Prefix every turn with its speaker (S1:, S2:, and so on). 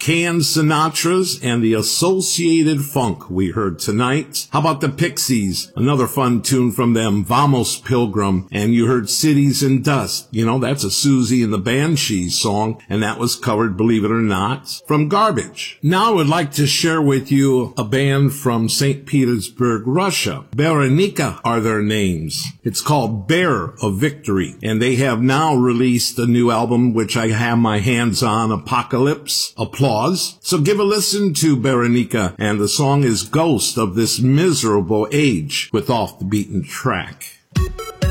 S1: Canned Sinatras and the Associated Funk we heard tonight. How about the Pixies? Another fun tune from them, Vamos Pilgrim, and you heard Cities in Dust. You know, that's a Susie and the Banshees song, and that was covered, believe it or not, from Garbage. Now I would like to share with you a band from St. Petersburg, Russia. Berenika are their names. It's called Bear of Victory, and they have now released a new album, which I have my hands on, Apocalypse, Applause. So give a listen to Berenika, and the song is Ghost of This Miserable Age with Off the Beaten Track.